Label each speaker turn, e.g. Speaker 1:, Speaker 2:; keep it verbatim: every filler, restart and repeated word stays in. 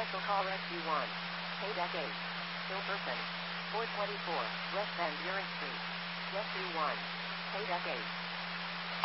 Speaker 1: Special call Rescue one. Paydeck eight. Still person. four twenty-four, West Van Buren Street. Rescue one. Paydeck eight.